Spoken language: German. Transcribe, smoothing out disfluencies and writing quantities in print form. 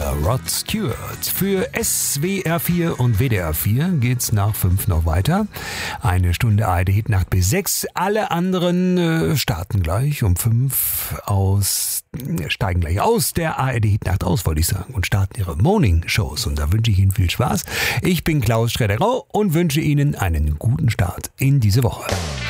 Rod Stewart. Für SWR 4 und WDR 4 geht's nach 5 noch weiter. Eine Stunde ARD Hitnacht bis 6. Alle anderen starten gleich um 5 steigen gleich aus der ARD Hitnacht aus, wollte ich sagen, und starten ihre Morning-Shows. Und da wünsche ich Ihnen viel Spaß. Ich bin Klaus Schredder-Rau und wünsche Ihnen einen guten Start in diese Woche.